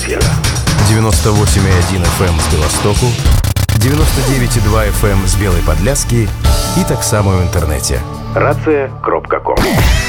Атмосфера. 98,1 FM з Білостоку, 99,2 FM з Білої Подляски і так само в інтернеті. Рація.ком